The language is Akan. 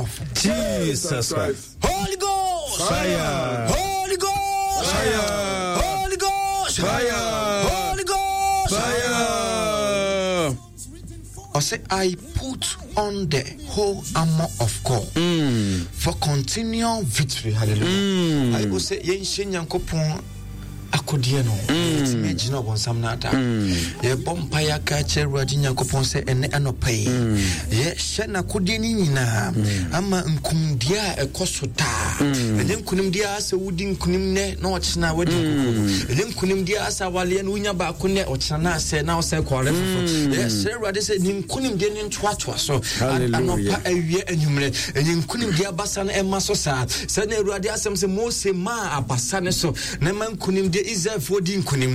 Jesus Christ. Holy Ghost Fire. Holy Ghost Fire. Holy Ghost Fire. Holy Ghost Fire. I say I put on the whole armor of God for continual victory. Hallelujah. I will say yen shenyankopon akodie no me gina bon samnata ye bompa ya ka cheruadi nyankopon se ene anopai ye hye kodie ni nyina ama nkumdia ekosota ene nkunimdia asa wudi nkunim ne na ochina wadi ene nkunimdia asa wale na unya ba ko ne ochina na ase na ose kware fofo ye cheruadi se ni nkunimdia ni ntwatwa so anopa awie anwumre ene nkunimdia basa na ema so sa se na eruadi asem se Mose ma abasa ne so na man nkunimdia Israel for din kunim